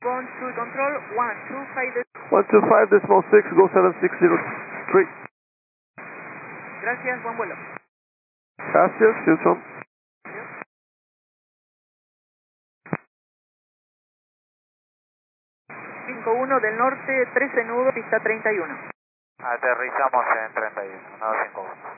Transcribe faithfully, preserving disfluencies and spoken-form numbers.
One two control, one two five. one two five decimal six, go seven six zero three. Gracias, buen vuelo. Gracias, Houston. cinco uno del norte, trece nudo, pista treinta y uno. Aterrizamos en treinta y uno, no cinco uno.